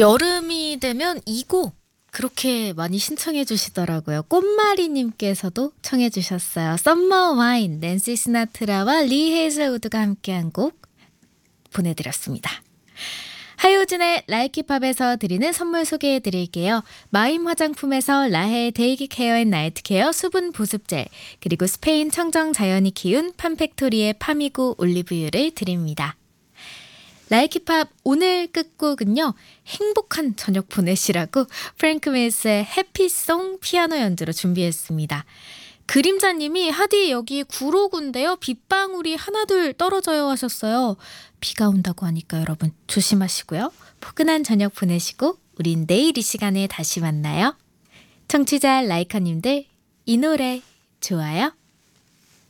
여름이 되면 이 곡 그렇게 많이 신청해 주시더라고요. 꽃마리님께서도 청해 주셨어요. Summer Wine, 낸시 시나트라와 리 헤이즐우드가 함께한 곡 보내드렸습니다. 하효진의 라이키팝에서 드리는 선물 소개해 드릴게요. 마임 화장품에서 라헤 데이기 케어 앤 나이트 케어 수분 보습젤, 그리고 스페인 청정 자연이 키운 팜팩토리의 파미고 올리브유를 드립니다. 라이키팝 오늘 끝곡은요, 행복한 저녁 보내시라고 프랭크 밀스의 해피송 피아노 연주로 준비했습니다. 그림자님이 하디 여기 구로구인데요, 빗방울이 하나둘 떨어져요 하셨어요. 비가 온다고 하니까 여러분 조심하시고요. 포근한 저녁 보내시고 우린 내일 이 시간에 다시 만나요. 청취자 라이카님들, 이 노래 좋아요?